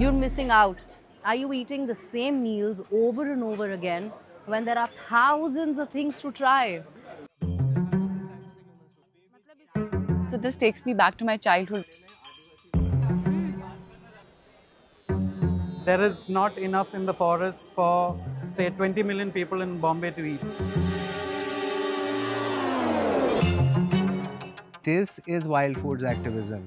You're missing out. Are you eating the same meals over and over again when there are thousands of things to try? So this takes me back to my childhood. There is not enough in the forest for, say, 20 million people in Bombay to eat. This is wild foods activism.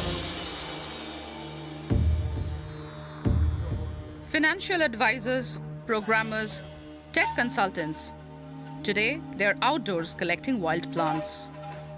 Financial advisors, programmers, tech consultants. Today, they're outdoors collecting wild plants.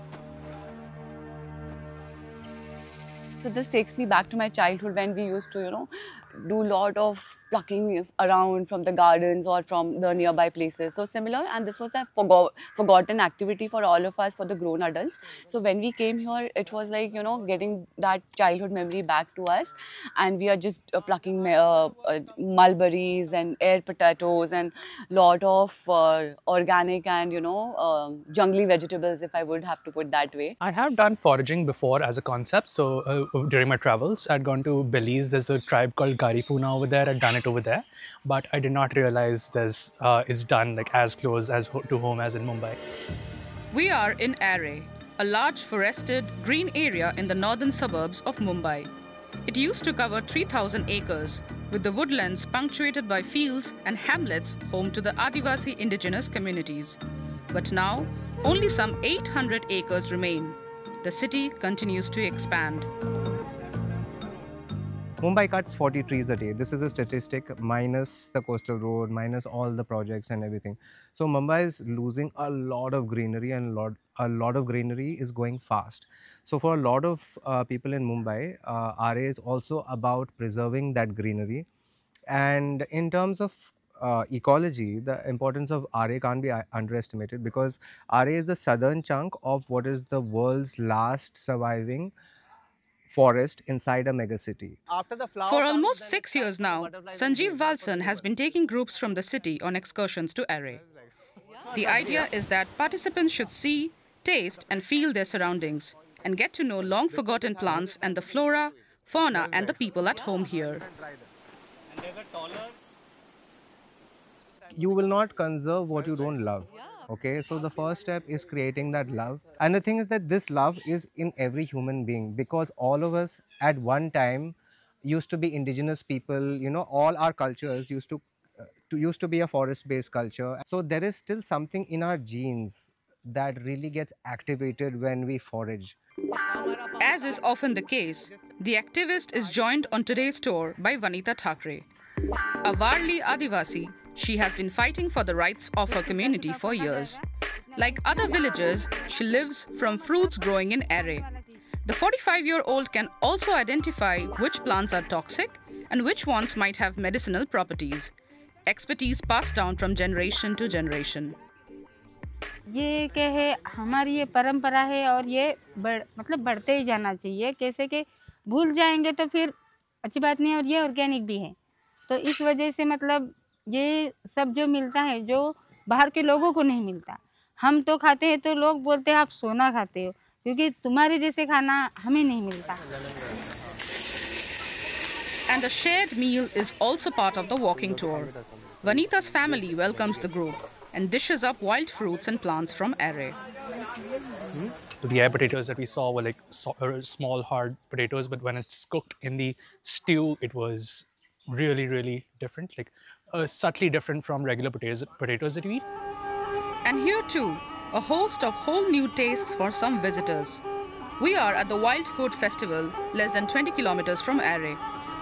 So this takes me back to my childhood when we used to, do a lot of plucking around from the gardens or from the nearby places. So similar, and this was a forgotten activity for all of us, for the grown adults. So when we came here, it was like, getting that childhood memory back to us. And we are just plucking mulberries and air potatoes and lot of organic and, jungly vegetables, if I would have to put that way. I have done foraging before as a concept. So during my travels, I'd gone to Belize. There's a tribe called Garifuna over there. I'd done it over there, but I did not realize this is done like as close as to home as in Mumbai. We are in Arey, a large forested, green area in the northern suburbs of Mumbai. It used to cover 3,000 acres, with the woodlands punctuated by fields and hamlets home to the Adivasi indigenous communities. But now, only some 800 acres remain. The city continues to expand. Mumbai cuts 40 trees a day. This is a statistic minus the coastal road, minus all the projects and everything. So Mumbai is losing a lot of greenery, and a lot of greenery is going fast. So for a lot of people in Mumbai, RA is also about preserving that greenery. And in terms of ecology, the importance of RA can't be underestimated, because RA is the southern chunk of what is the world's last surviving forest inside a megacity. For almost 6 years now, Sanjeev Valsan has been taking groups from the city on excursions to Arey. The idea is that participants should see, taste and feel their surroundings and get to know long-forgotten plants and the flora, fauna and the people at home here. You will not conserve what you don't love. Okay, so the first step is creating that love. And the thing is that this love is in every human being, because all of us at one time used to be indigenous people. All our cultures used to be a forest-based culture. So there is still something in our genes that really gets activated when we forage. As is often the case, the activist is joined on today's tour by Vanita Thakre. A Varli Adivasi, she has been fighting for the rights of her community for years. Like other villagers, she lives from fruits growing in Arey. The 45-year-old can also identify which plants are toxic and which ones might have medicinal properties. Expertise passed down from generation to generation. ये क्या है, हमारी ये परंपरा है और ये मतलब बढ़ते ही जाना चाहिए. कैसे कि भूल जाएंगे तो फिर अच्छी बात नहीं है. और ये ऑर्गेनिक भी है, तो इस वजह से मतलब ये सब जो मिलता है जो बाहर के लोगों को नहीं मिलता. हम तो खाते हैं तो लोग बोलते हैं आप सोना खाते हो, क्योंकि तुम्हारे जैसे खाना हमें नहीं मिलता. And a shared meal is also part of the walking tour. Vanita's family welcomes the group and dishes up wild fruits and plants from Arey. The air potatoes that we saw were like small, hard potatoes, but when it's cooked in the stew, it was really, really different, like subtly different from regular potatoes that you eat. And here too, a host of whole new tastes for some visitors. We are at the Wild Food Festival, less than 20 kilometers from Arey.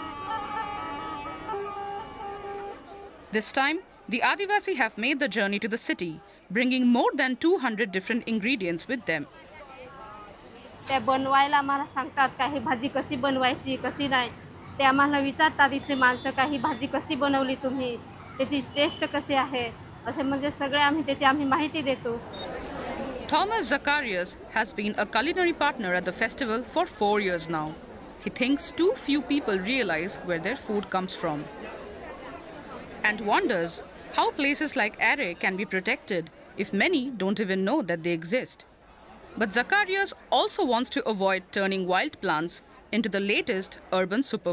This time, the Adivasi have made the journey to the city, bringing more than 200 different ingredients with them. त्या बनवायला आम्हाला सांगतात काही भाजी कशी बनवायची कशी नाही, ते आम्हाला विचारतात इथली माणसं काही भाजी कशी बनवली तुम्ही, त्याची टेस्ट कशी आहे, असे म्हणजे सगळे आम्ही माहिती देतो. Thomas Zacharias has been a culinary partner at the festival for 4 years now. He thinks too few people realize where their food comes from, and wonders how places like Arey can be protected if many don't even know that they exist. But Zacharias also wants to avoid turning wild plants into the latest urban superfood.